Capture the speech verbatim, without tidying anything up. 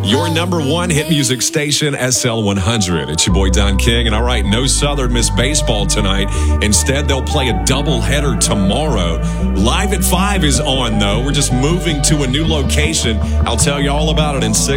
Your number one hit music station, S L one hundred. It's your boy Don King. And all right, no Southern Miss Baseball tonight. Instead, they'll play a doubleheader tomorrow. Live at five is on, though. We're just moving to a new location. I'll tell you all about it in six.